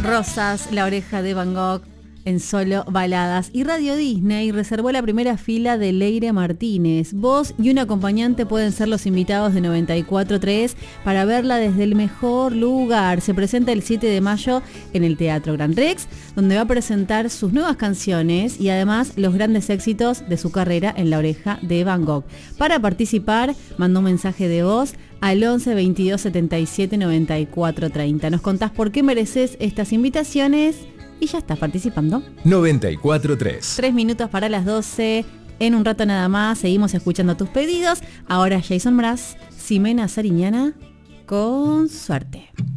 Rosas, La Oreja de Van Gogh en Solo Baladas. Y Radio Disney reservó la primera fila de Leire Martínez. Vos y un acompañante pueden ser los invitados de 94.3 para verla desde el mejor lugar. Se presenta el 7 de mayo en el Teatro Gran Rex, donde va a presentar sus nuevas canciones y además los grandes éxitos de su carrera en La Oreja de Van Gogh. Para participar, mandó un mensaje de voz al 11 22 77 94 30. Nos contás por qué mereces estas invitaciones y ya estás participando. 94.3. 3 minutos para las 12. En un rato nada más seguimos escuchando tus pedidos. Ahora Jason Mraz, Ximena Sariñana, con suerte.